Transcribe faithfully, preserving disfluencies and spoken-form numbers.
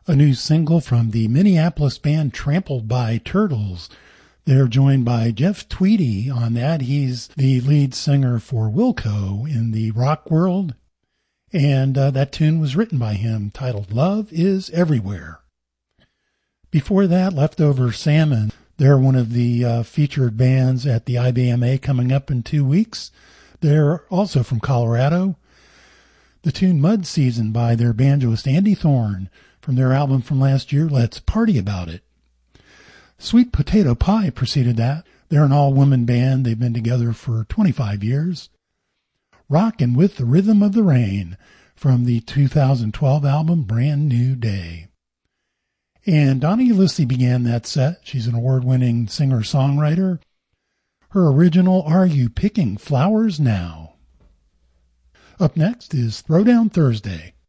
A new single from the Minneapolis band Trampled by Turtles. They're joined by Jeff Tweedy on that. He's the lead singer for Wilco in the rock world. And uh, that tune was written by him, titled Love is Everywhere. Before that, Leftover Salmon. They're one of the uh, featured bands at the I B M A coming up in two weeks. They're also from Colorado. The tune Mud Season by their banjoist Andy Thorne from their album from last year, Let's Party About It. Sweet Potato Pie preceded that. They're an all-woman band. They've been together for twenty-five years. Rockin' with the Rhythm of the Rain from the two thousand twelve album Brand New Day. And Donna Ulisse began that set. She's an award-winning singer-songwriter. Her original Are You Picking Flowers Now? Up next is Throwdown Thursday.